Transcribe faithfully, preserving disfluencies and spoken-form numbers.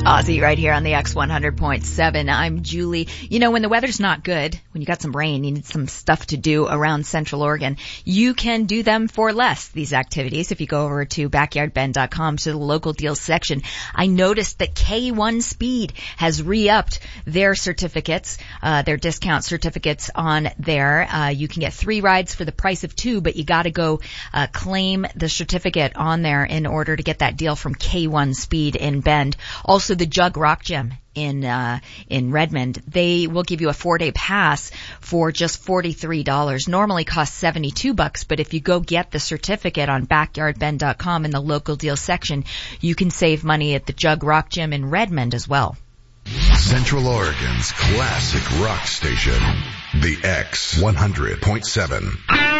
Aussie right here on the X one hundred point seven. I'm Julie. You know, when the weather's not good, when you got some rain, you need some stuff to do around Central Oregon, you can do them for less, these activities. If you go over to backyard bend dot com to the local deals section, I noticed that K one Speed has re-upped their certificates, uh, their discount certificates on there. Uh, you can get three rides for the price of two, but you gotta go, uh, claim the certificate on there in order to get that deal from K one Speed in Bend. Also, the Jug Rock Gym in uh in Redmond, they will give you a four-day pass for just forty-three dollars. Normally costs seventy-two bucks, but if you go get the certificate on backyard bend dot com in the local deals section, you can save money at the Jug Rock Gym in Redmond as well. Central Oregon's classic rock station, the X one hundred point seven.